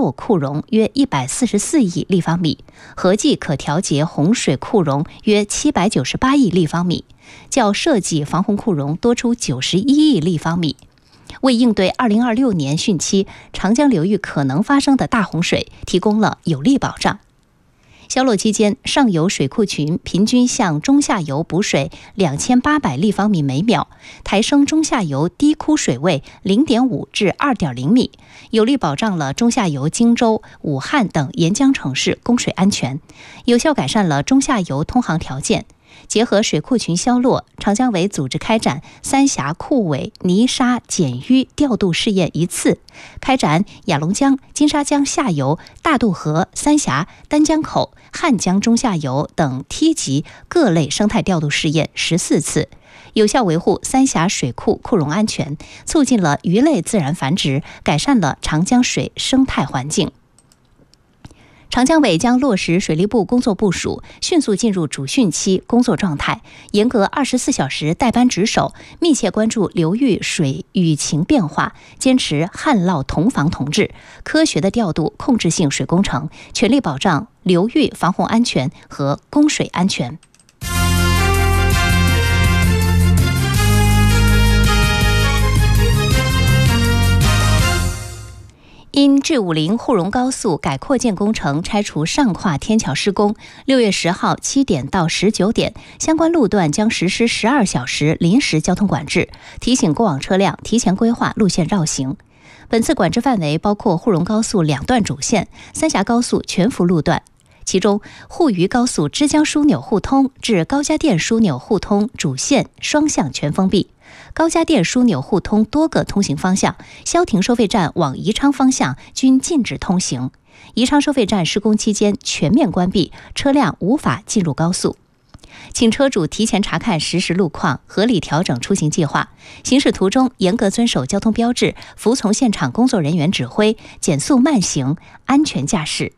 购库容约144亿立方米，合计可调节洪水库容约798亿立方米，较设计防洪库容多出91亿立方米，为应对2026年汛期长江流域可能发生的大洪水提供了有力保障。销落期间，上游水库群平均向中下游补水2800立方米每秒，抬升中下游低枯水位0.5至2.0米，有力保障了中下游荆州、武汉等沿江城市供水安全，有效改善了中下游通航条件。结合水库群销落，长江委组织开展三峡库尾泥沙减淤调度试验1次，开展雅龙江、金沙江下游、大渡河、三峡、丹江口、汉江中下游等梯级各类生态调度试验14次，有效维护三峡水库库容安全，促进了鱼类自然繁殖，改善了长江水生态环境。长江委将落实水利部工作部署，迅速进入主汛期工作状态，严格24小时带班值守，密切关注流域水雨情变化，坚持旱涝同防同治，科学的调度控制性水工程，全力保障流域防洪安全和供水安全。因G50沪蓉高速改扩建工程拆除上跨天桥施工，6月10号7点到19点，相关路段将实施12小时临时交通管制，提醒过往车辆提前规划路线绕行。本次管制范围包括沪蓉高速2段主线、三峡高速全幅路段。其中，沪渝高速之江枢纽互通至高家店枢纽互通主线双向全封闭，高家店枢纽互通多个通行方向，消停收费站往宜昌方向均禁止通行。宜昌收费站施工期间全面关闭，车辆无法进入高速。请车主提前查看实时路况，合理调整出行计划。行驶途中严格遵守交通标志，服从现场工作人员指挥，减速慢行，安全驾驶。